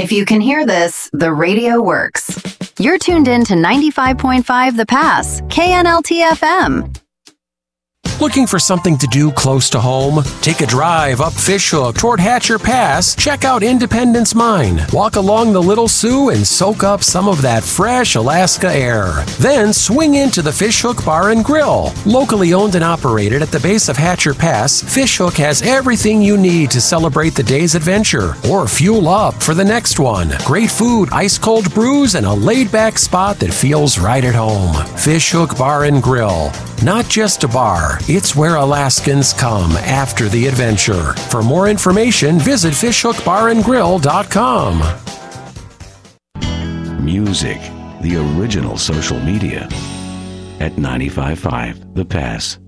If you can hear this, the radio works. You're tuned in to 95.5 The Pass, KNLT FM. Looking for something to do close to home? Take a drive up Fishhook toward Hatcher Pass. Check out Independence Mine. Walk along the Little Sioux and soak up some of that fresh Alaska air. Then swing into the Fishhook Bar and Grill. Locally owned and operated at the base of Hatcher Pass, Fishhook has everything you need to celebrate the day's adventure or fuel up for the next one. Great food, ice-cold brews, and a laid-back spot that feels right at home. Fishhook Bar and Grill. Not just a bar, it's where Alaskans come after the adventure. For more information, visit fishhookbarandgrill.com. Music, the original social media. At 95.5 The Pass.